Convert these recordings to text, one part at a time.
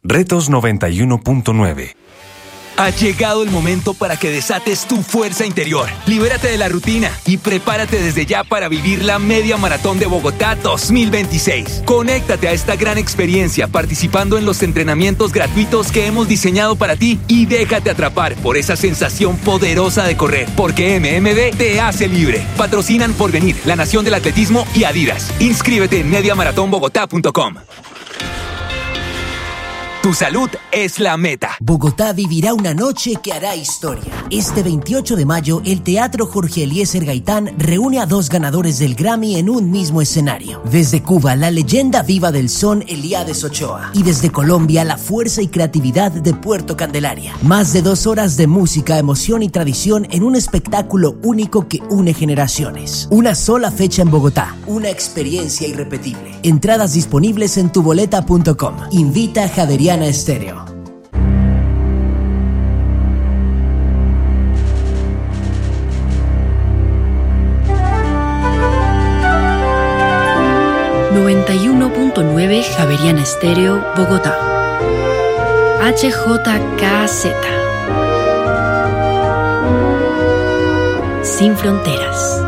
Retos 91.9. Ha llegado el momento para que desates tu fuerza interior. Libérate de la rutina y prepárate desde ya para vivir la Media Maratón de Bogotá 2026. Conéctate a esta gran experiencia participando en los entrenamientos gratuitos que hemos diseñado para ti y déjate atrapar por esa sensación poderosa de correr, porque MMD te hace libre. Patrocinan Porvenir, La Nación del Atletismo y Adidas. Inscríbete en mediamaratonbogotá.com. Tu salud es la meta. Bogotá vivirá una noche que hará historia. Este 28 de mayo, el Teatro Jorge Eliezer Gaitán reúne a 2 ganadores del Grammy en un mismo escenario. Desde Cuba, la leyenda viva del son Elías Ochoa. Y desde Colombia, la fuerza y creatividad de Puerto Candelaria. Más de 2 horas de música, emoción y tradición en un espectáculo único que une generaciones. Una sola fecha en Bogotá. Una experiencia irrepetible. Entradas disponibles en tuboleta.com. Invita Javeriana Estéreo. Javeriana Estéreo, Bogotá. HJKZ. Sin fronteras.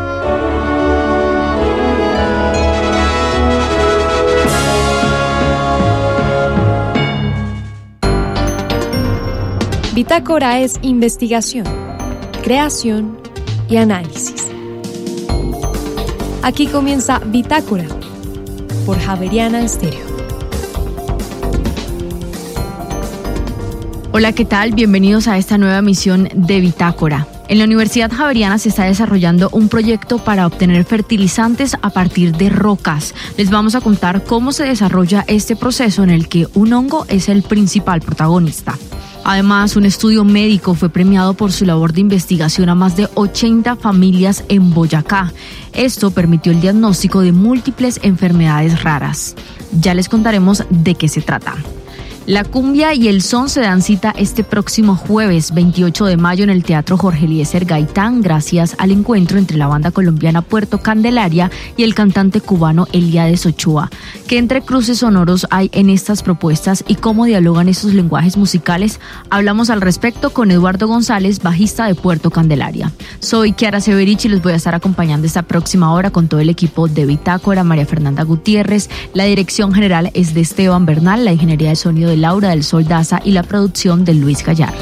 Bitácora es investigación, creación y análisis. Aquí comienza Bitácora por Javeriana Estéreo. Hola, ¿qué tal? Bienvenidos a esta nueva emisión de Bitácora. En la Universidad Javeriana se está desarrollando un proyecto para obtener fertilizantes a partir de rocas. Les vamos a contar cómo se desarrolla este proceso en el que un hongo es el principal protagonista. Además, un estudio médico fue premiado por su labor de investigación a más de 80 familias en Boyacá. Esto permitió el diagnóstico de múltiples enfermedades raras. Ya les contaremos de qué se trata. La cumbia y el son se dan cita este próximo jueves 28 de mayo en el Teatro Jorge Eliezer Gaitán, gracias al encuentro entre la banda colombiana Puerto Candelaria y el cantante cubano Elías Ochoa. ¿Qué entrecruces sonoros hay en estas propuestas y cómo dialogan esos lenguajes musicales? Hablamos al respecto con Eduardo González, bajista de Puerto Candelaria. Soy Kiara Severich y les voy a estar acompañando esta próxima hora con todo el equipo de Bitácora, María Fernanda Gutiérrez. La dirección general es de Esteban Bernal, la ingeniería de sonido de Laura del Sol Daza y la producción de Luis Gallar.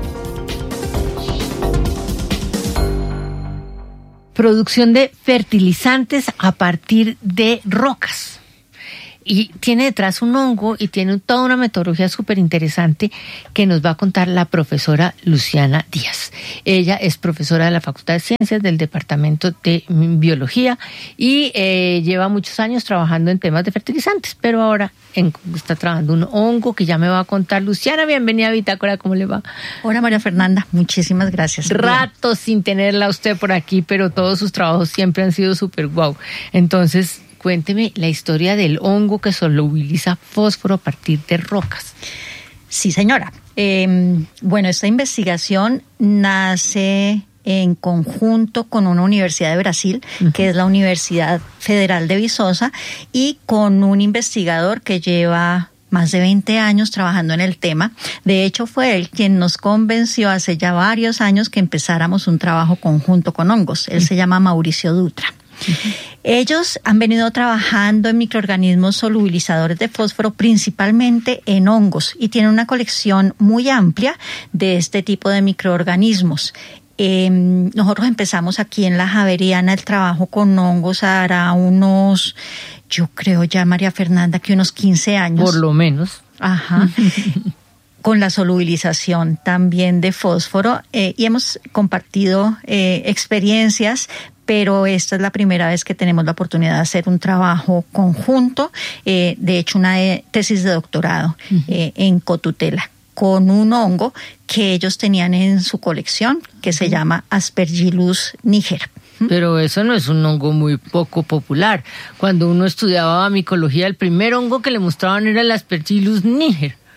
Producción de fertilizantes a partir de rocas. Y tiene detrás un hongo y tiene toda una metodología súper interesante que nos va a contar la profesora Luciana Díaz. Ella es profesora de la Facultad de Ciencias del Departamento de Biología y lleva muchos años trabajando en temas de fertilizantes, pero ahora está trabajando un hongo que ya me va a contar. Luciana, bienvenida a Bitácora, ¿cómo le va? Hola María Fernanda, muchísimas gracias. Rato sin tenerla a usted por aquí, pero todos sus trabajos siempre han sido súper guau. Entonces, cuénteme la historia del hongo que solubiliza fósforo a partir de rocas. Sí, señora. Bueno, esta investigación nace en conjunto con una universidad de Brasil, que es la Universidad Federal de Viçosa, y con un investigador que lleva más de 20 años trabajando en el tema. De hecho, fue él quien nos convenció hace ya varios años que empezáramos un trabajo conjunto con hongos. Él se llama Mauricio Dutra. Ellos han venido trabajando en microorganismos solubilizadores de fósforo, principalmente en hongos, y tienen una colección muy amplia de este tipo de microorganismos. Nosotros empezamos aquí en la Javeriana el trabajo con hongos hará unos, yo creo ya, María Fernanda, que unos 15 años. Por lo menos. Ajá. Con la solubilización también de fósforo, y hemos compartido experiencias, pero esta es la primera vez que tenemos la oportunidad de hacer un trabajo conjunto, de hecho una tesis de doctorado en cotutela, con un hongo que ellos tenían en su colección, que se llama Aspergillus niger. Pero eso no es un hongo muy poco popular. Cuando uno estudiaba micología, el primer hongo que le mostraban era el Aspergillus niger.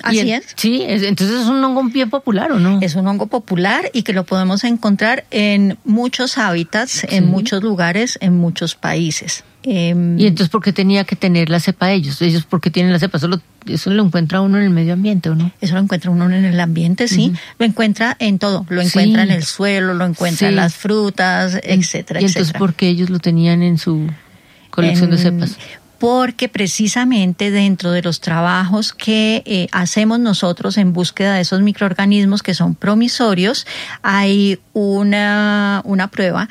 Así es. Sí, entonces es un hongo bien popular, ¿o no? Es un hongo popular y que lo podemos encontrar en muchos hábitats, en muchos lugares, en muchos países. ¿Y entonces por qué tenía que tener la cepa de ellos? ¿Ellos por qué tienen la cepa? ¿Eso lo encuentra uno en el medio ambiente o no? Eso lo encuentra uno en el ambiente, sí. Lo encuentra en todo. Lo encuentra en el suelo, lo encuentra en las frutas, etcétera, ¿Y entonces por qué ellos lo tenían en su colección de cepas? Porque precisamente dentro de los trabajos que hacemos nosotros en búsqueda de esos microorganismos que son promisorios, hay una prueba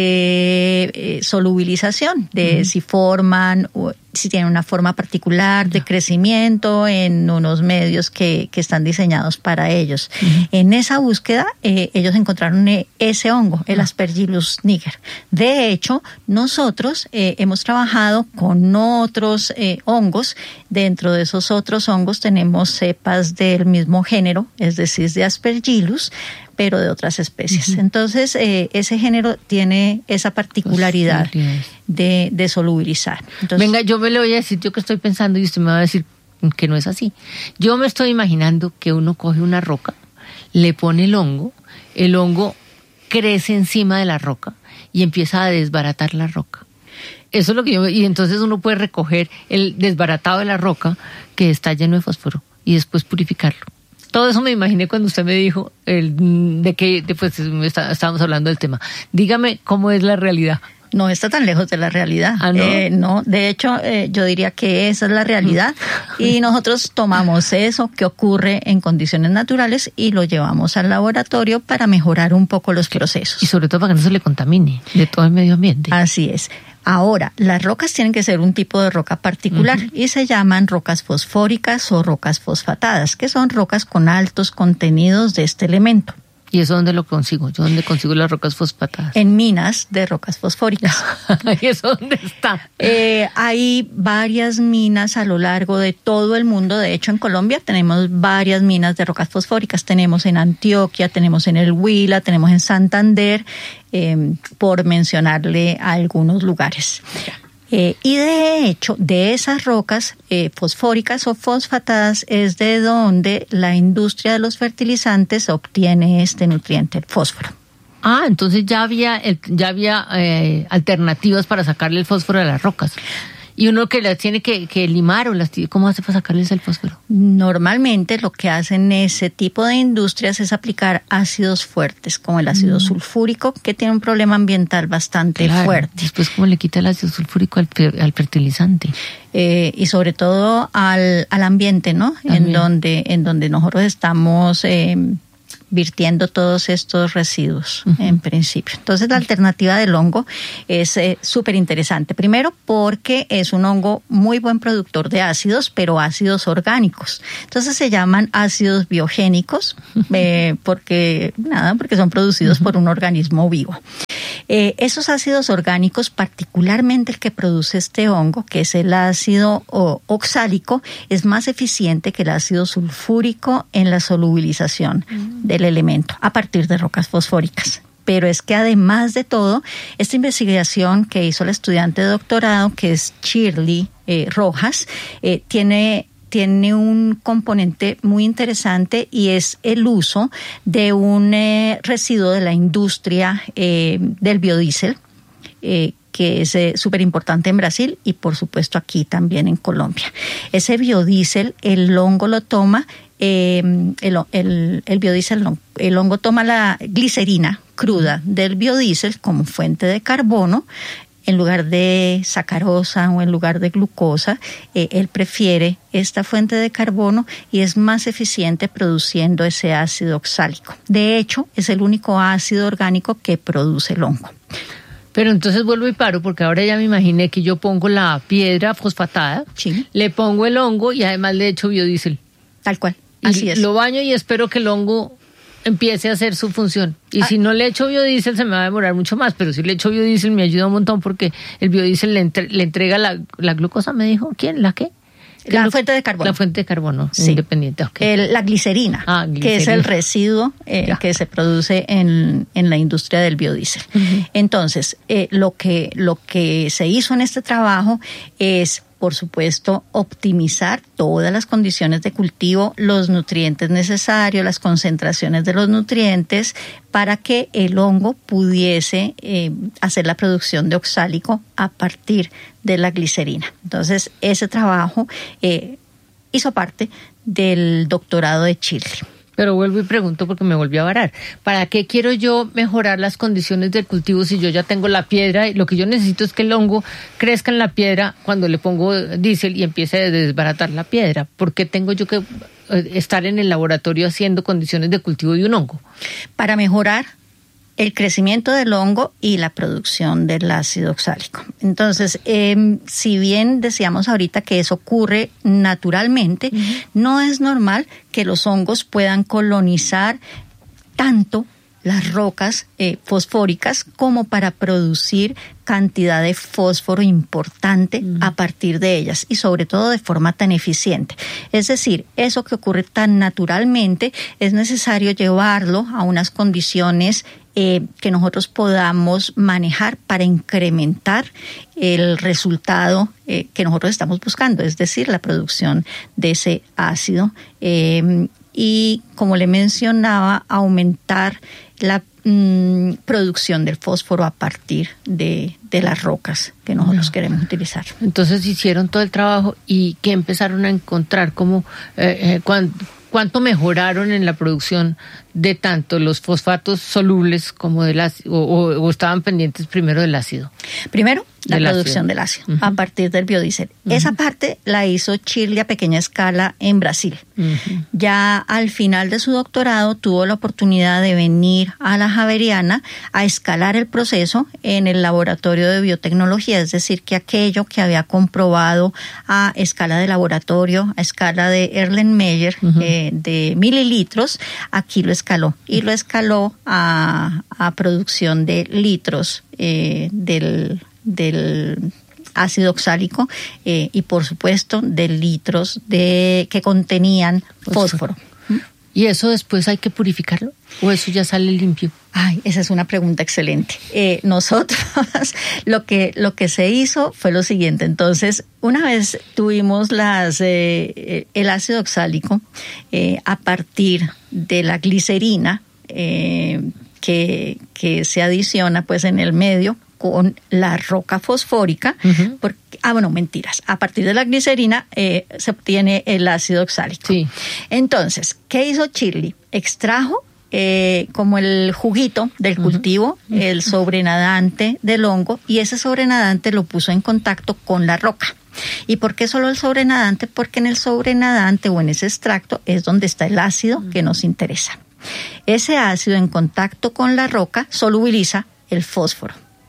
de solubilización, de si forman, si tienen una forma particular de crecimiento en unos medios que están diseñados para ellos. En esa búsqueda, ellos encontraron ese hongo, el Aspergillus niger. De hecho, nosotros hemos trabajado con otros hongos. Dentro de esos otros hongos tenemos cepas del mismo género, es decir, de Aspergillus, pero de otras especies. Entonces, ese género tiene esa particularidad de solubilizar. Entonces, venga, yo me lo voy a decir, yo que estoy pensando, y usted me va a decir que no es así. Yo me estoy imaginando que uno coge una roca, le pone el hongo crece encima de la roca y empieza a desbaratar la roca. Eso es lo que y entonces uno puede recoger el desbaratado de la roca que está lleno de fósforo y después purificarlo. Todo eso me imaginé cuando usted me dijo después estábamos hablando del tema. Dígame cómo es la realidad. No está tan lejos de la realidad. ¿Ah, no? No, de hecho, yo diría que esa es la realidad y nosotros tomamos eso que ocurre en condiciones naturales y lo llevamos al laboratorio para mejorar un poco los procesos. Y sobre todo para que no se le contamine de todo el medio ambiente. Así es. Ahora, las rocas tienen que ser un tipo de roca particular y se llaman rocas fosfóricas o rocas fosfatadas, que son rocas con altos contenidos de este elemento. ¿Y eso dónde lo consigo? ¿Yo dónde consigo las rocas fosfatadas? En minas de rocas fosfóricas. ¿Y eso dónde está? Hay varias minas a lo largo de todo el mundo. De hecho, en Colombia tenemos varias minas de rocas fosfóricas. Tenemos en Antioquia, tenemos en el Huila, tenemos en Santander, por mencionarle a algunos lugares. Y de hecho, de esas rocas fosfóricas o fosfatadas es de donde la industria de los fertilizantes obtiene este nutriente, el fósforo. Ah, entonces ya había alternativas para sacarle el fósforo a las rocas. Y uno que las tiene que limar, ¿cómo hace para sacarles el fósforo? Normalmente lo que hacen ese tipo de industrias es aplicar ácidos fuertes, como el ácido sulfúrico, que tiene un problema ambiental bastante fuerte. Después, ¿cómo le quita el ácido sulfúrico al fertilizante? Y sobre todo al ambiente, ¿no? En donde nosotros estamos virtiendo todos estos residuos en principio. Entonces la alternativa del hongo es súper interesante. Primero porque es un hongo muy buen productor de ácidos, pero ácidos orgánicos. Entonces se llaman ácidos biogénicos porque son producidos por un organismo vivo. Esos ácidos orgánicos, particularmente el que produce este hongo, que es el ácido oxálico, es más eficiente que el ácido sulfúrico en la solubilización del elemento a partir de rocas fosfóricas. Pero es que además de todo, esta investigación que hizo la estudiante de doctorado, que es Shirley Rojas, tiene un componente muy interesante y es el uso de un residuo de la industria del biodiesel, que es súper importante en Brasil y por supuesto aquí también en Colombia. Ese biodiesel, el hongo lo toma, el hongo toma la glicerina cruda del biodiesel como fuente de carbono. En lugar de sacarosa o en lugar de glucosa, él prefiere esta fuente de carbono y es más eficiente produciendo ese ácido oxálico. De hecho, es el único ácido orgánico que produce el hongo. Pero entonces vuelvo y paro, porque ahora ya me imaginé que yo pongo la piedra fosfatada, le pongo el hongo y además le echo biodiesel. Tal cual, así es. Lo baño y espero que el hongo empiece a hacer su función. Y si no le echo biodiesel se me va a demorar mucho más, pero si le echo biodiesel me ayuda un montón porque el biodiesel le entrega la glucosa, me dijo. ¿Quién? ¿La qué? La fuente de carbono. La fuente de carbono, independiente. Okay. La glicerina, que es el residuo que se produce en la industria del biodiesel. Entonces, lo que se hizo en este trabajo es por supuesto, optimizar todas las condiciones de cultivo, los nutrientes necesarios, las concentraciones de los nutrientes, para que el hongo pudiese hacer la producción de oxálico a partir de la glicerina. Entonces, ese trabajo hizo parte del doctorado de Chile. Pero vuelvo y pregunto porque me volví a varar. ¿Para qué quiero yo mejorar las condiciones del cultivo si yo ya tengo la piedra? Y lo que yo necesito es que el hongo crezca en la piedra cuando le pongo diésel y empiece a desbaratar la piedra. ¿Por qué tengo yo que estar en el laboratorio haciendo condiciones de cultivo de un hongo? Para mejorar el crecimiento del hongo y la producción del ácido oxálico. Entonces, si bien decíamos ahorita que eso ocurre naturalmente, no es normal que los hongos puedan colonizar tanto las rocas fosfóricas como para producir cantidad de fósforo importante a partir de ellas y sobre todo de forma tan eficiente. Es decir, eso que ocurre tan naturalmente es necesario llevarlo a unas condiciones que nosotros podamos manejar para incrementar el resultado que nosotros estamos buscando, es decir, la producción de ese ácido y, como le mencionaba, aumentar la producción del fósforo a partir de las rocas que nosotros queremos utilizar. Entonces hicieron todo el trabajo y ¿qué empezaron a encontrar? ¿Cómo, cuánto mejoraron en la producción de tanto los fosfatos solubles como del ácido, o estaban pendientes primero del ácido? Primero, la producción del ácido a partir del biodiesel. Esa parte la hizo Chile a pequeña escala en Brasil. Ya al final de su doctorado tuvo la oportunidad de venir a la Javeriana a escalar el proceso en el laboratorio de biotecnología, es decir, que aquello que había comprobado a escala de laboratorio, a escala de Erlenmeyer, de mililitros, aquí lo escaló y lo escaló a producción de litros del ácido oxálico y por supuesto de litros que contenían fósforo. ¿Y eso después hay que purificarlo? ¿O eso ya sale limpio? Ay, esa es una pregunta excelente. Nosotros lo que se hizo fue lo siguiente. Entonces, una vez tuvimos el ácido oxálico a partir de la glicerina que se adiciona pues en el medio con la roca fosfórica, mentiras. A partir de la glicerina se obtiene el ácido oxálico. Sí. Entonces, ¿qué hizo Chile? Extrajo como el juguito del cultivo, el sobrenadante del hongo, y ese sobrenadante lo puso en contacto con la roca. ¿Y por qué solo el sobrenadante? Porque en el sobrenadante o en ese extracto es donde está el ácido que nos interesa. Ese ácido en contacto con la roca solubiliza el fósforo.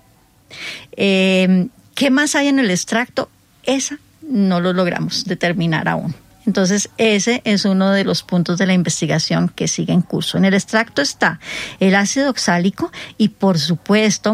¿Qué más hay en el extracto? Esa no lo logramos determinar aún. Entonces, ese es uno de los puntos de la investigación que sigue en curso. En el extracto está el ácido oxálico y, por supuesto,